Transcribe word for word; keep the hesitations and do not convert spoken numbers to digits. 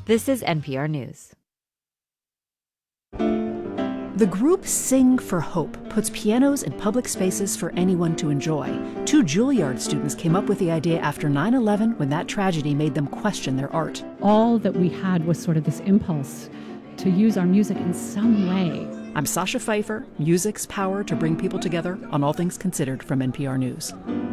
This is N P R News. The group Sing for Hope puts pianos in public spaces for anyone to enjoy. Two Juilliard students came up with the idea after nine eleven, when that tragedy made them question their art. All that we had was sort of this impulse to use our music in some way. I'm Sasha Pfeiffer, music's power to bring people together on All Things Considered from N P R News.